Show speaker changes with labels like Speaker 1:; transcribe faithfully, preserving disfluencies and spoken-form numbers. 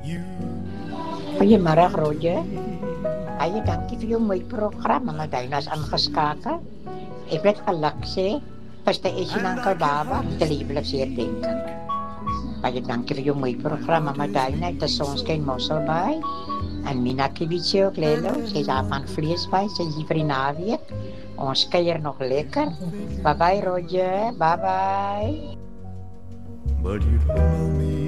Speaker 1: Goeiemôre Roger. Baie dankie vir jou mooi program, Mama Duina is aangeskakel. Ek het geluk sê, beste Essie en Ankel Baba, met 'n lieflike herdenking. Baie dankie vir jou mooi program, Mama Duina, dit is Sonskyn Mosselbaai. En Mina Kibietjie ook Lelo, sy is daar van Vleesbaai, sy is hier vir die naweek. Ons kuier nog lekker. Bye bye Roger, bye bye.
Speaker 2: But you don't know me